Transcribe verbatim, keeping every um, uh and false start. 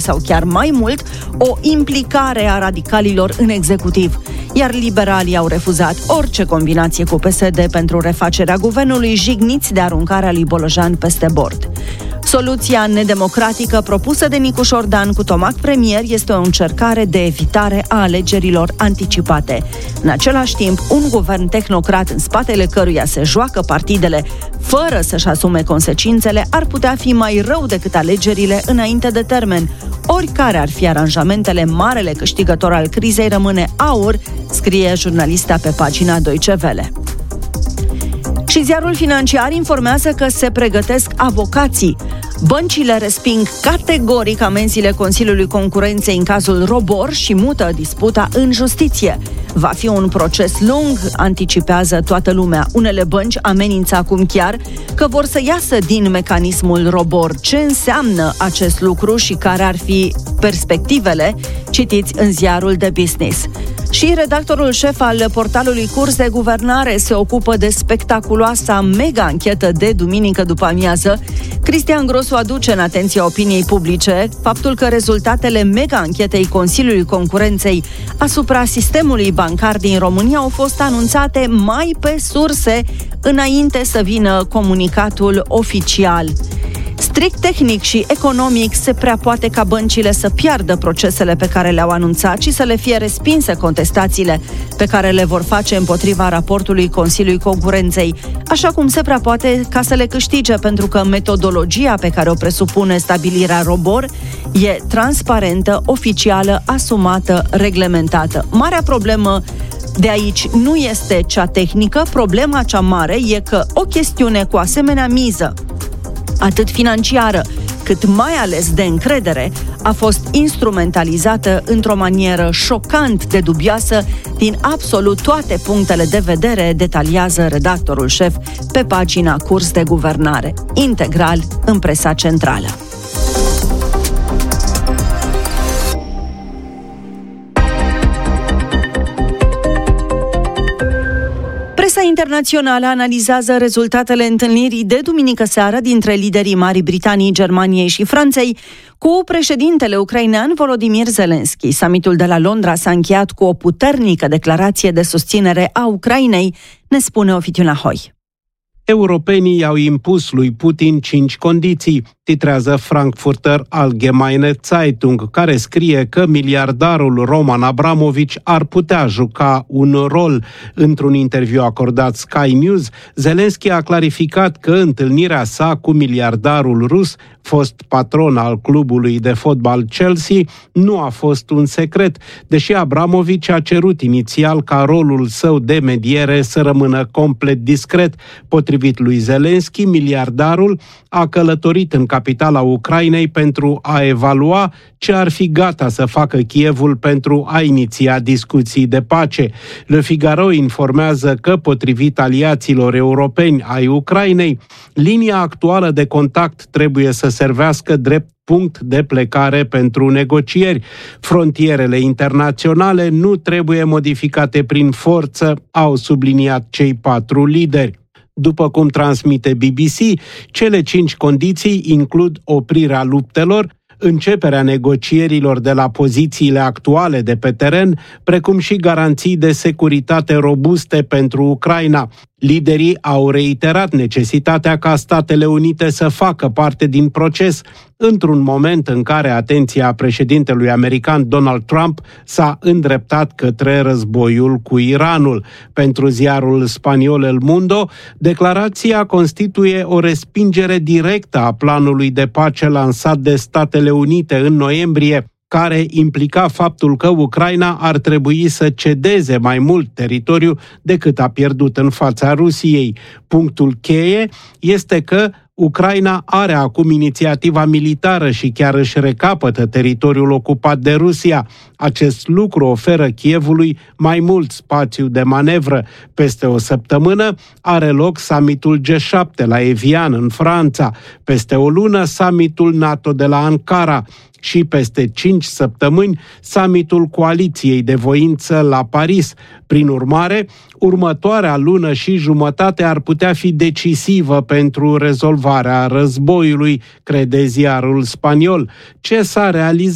sau chiar mai mult, o implicare a radicalilor în executiv. Iar liberalii au refuzat orice combinație cu P S D pentru refacerea guvernului, jigniți de aruncarea lui Bolojan peste bord. Soluția nedemocratică propusă de Nicu Șordan cu Tomac premier este o încercare de evitare a alegerilor anticipate. În același timp, un guvern tehnocrat în spatele căruia se joacă partidele fără să-și asume consecințele ar putea fi mai rău decât alegerile înainte de termen. Oricare ar fi aranjamentele, marele câștigător al crizei rămâne AUR, scrie jurnalista pe pagina Deutsche Welle. Și ziarul Financiar informează că se pregătesc avocații. Băncile resping categoric amenziile Consiliului Concurenței în cazul Robor și mută disputa în justiție. Va fi un proces lung, anticipează toată lumea. Unele bănci amenință acum chiar că vor să iasă din mecanismul Robor. Ce înseamnă acest lucru și care ar fi perspectivele? Citiți în ziarul de Business. Și redactorul șef al portalului Curs de Guvernare se ocupă de spectaculoasa mega-anchetă de duminică după amiază. Cristian Grosu aduce în atenția opiniei publice faptul că rezultatele mega-anchetei Consiliului Concurenței asupra sistemului bancar din România au fost anunțate mai pe surse înainte să vină comunicatul oficial. Strict tehnic și economic, se prea poate ca băncile să piardă procesele pe care le-au anunțat și să le fie respinse contestațiile pe care le vor face împotriva raportului Consiliului Concurenței, așa cum se prea poate ca să le câștige, pentru că metodologia pe care o presupune stabilirea Robor e transparentă, oficială, asumată, reglementată. Marea problemă de aici nu este cea tehnică, problema cea mare e că o chestiune cu asemenea miză, atât financiară, cât mai ales de încredere, a fost instrumentalizată într-o manieră șocant de dubioasă din absolut toate punctele de vedere, detaliază redactorul șef pe pagina Curs de Guvernare, integral în presa centrală. Presa internațională analizează rezultatele întâlnirii de duminică seară dintre liderii Marii Britanii, Germaniei și Franței cu președintele ucrainean Volodymyr Zelensky. Summitul de la Londra s-a încheiat cu o puternică declarație de susținere a Ucrainei, ne spune Oficiuna Hoi. Europenii i-au impus lui Putin cinci condiții, titrează Frankfurter Allgemeine Zeitung, care scrie că miliardarul Roman Abramovich ar putea juca un rol. Într-un interviu acordat Sky News, Zelensky a clarificat că întâlnirea sa cu miliardarul rus, fost patron al clubului de fotbal Chelsea, nu a fost un secret, deși Abramovich a cerut inițial ca rolul său de mediere să rămână complet discret. Potrivit lui Zelensky, miliardarul a călătorit în capitala Ucrainei pentru a evalua ce ar fi gata să facă Kievul pentru a iniția discuții de pace. Le Figaro informează că, potrivit aliaților europeni ai Ucrainei, linia actuală de contact trebuie să servească drept punct de plecare pentru negocieri. Frontierele internaționale nu trebuie modificate prin forță, au subliniat cei patru lideri. După cum transmite B B C, cele cinci condiții includ oprirea luptelor, începerea negocierilor de la pozițiile actuale de pe teren, precum și garanții de securitate robuste pentru Ucraina. Liderii au reiterat necesitatea ca Statele Unite să facă parte din proces, într-un moment în care atenția președintelui american Donald Trump s-a îndreptat către războiul cu Iranul. Pentru ziarul spaniol El Mundo, declarația constituie o respingere directă a planului de pace lansat de Statele Unite în noiembrie, care implica faptul că Ucraina ar trebui să cedeze mai mult teritoriu decât a pierdut în fața Rusiei. Punctul cheie este că Ucraina are acum inițiativa militară și chiar își recapătă teritoriul ocupat de Rusia. Acest lucru oferă Kievului mai mult spațiu de manevră. Peste o săptămână are loc summitul G șapte la Evian, în Franța. Peste o lună, summitul NATO de la Ankara. Și peste cinci săptămâni, summitul Coaliției de Voință la Paris. Prin urmare, următoarea lună și jumătate ar putea fi decisivă pentru rezolvarea războiului, crede ziarul spaniol. Ce s-a realizat